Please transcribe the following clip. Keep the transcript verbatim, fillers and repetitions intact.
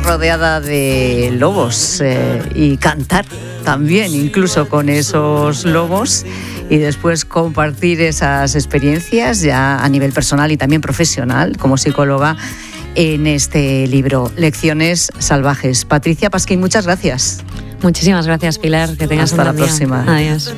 rodeada de lobos eh, y cantar también, incluso con esos lobos, y después compartir esas experiencias ya a nivel personal y también profesional como psicóloga en este libro, Lecciones Salvajes. Patricia Pasquín, muchas gracias. Muchísimas gracias, Pilar. Que tengas Hasta un la buen día. próxima. Adiós.